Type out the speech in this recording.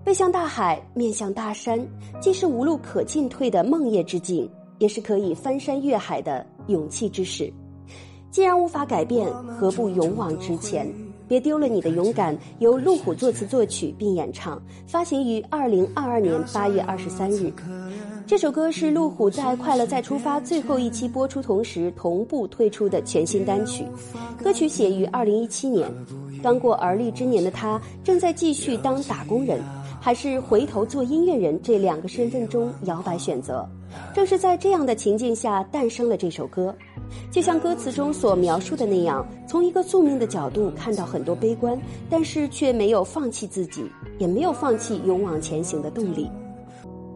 背向大海，面向大山，既是无路可进退的梦魇之境，也是可以翻山越海的勇气之事。既然无法改变，何不勇往直前？别丢了你的勇敢，由陆虎作词作曲并演唱，发行于2022年8月23日。这首歌是陆虎在《快乐再出发》最后一期播出同时同步推出的全新单曲。歌曲写于2017年，刚过而立之年的他正在继续当打工人，还是回头做音乐人这两个身份中摇摆选择。正是在这样的情境下诞生了这首歌。就像歌词中所描述的那样，从一个宿命的角度看到很多悲观，但是却没有放弃自己，也没有放弃勇往前行的动力。